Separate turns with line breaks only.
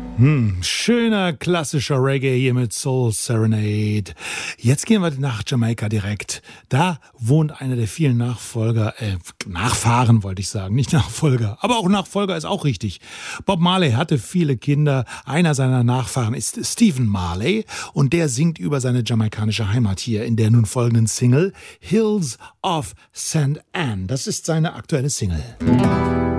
Schöner klassischer Reggae hier mit Soul Serenade. Jetzt gehen wir nach Jamaika direkt. Da wohnt einer der vielen Nachfahren wollte ich sagen, nicht Nachfolger. Aber auch Nachfolger ist auch richtig. Bob Marley hatte viele Kinder. Einer seiner Nachfahren ist Stephen Marley und der singt über seine jamaikanische Heimat hier in der nun folgenden Single Hills of St. Anne. Das ist seine aktuelle Single.